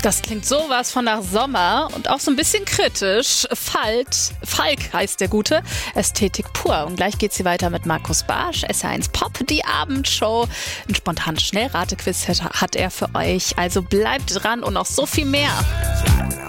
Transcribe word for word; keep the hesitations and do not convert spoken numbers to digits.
Das klingt sowas von nach Sommer und auch so ein bisschen kritisch. Falk, Falk heißt der Gute. Ästhetik pur. Und gleich geht's hier weiter mit Markus Barsch, S R eins Pop, die Abendshow. Ein spontanes Schnellratequiz hat er für euch. Also bleibt dran und noch so viel mehr.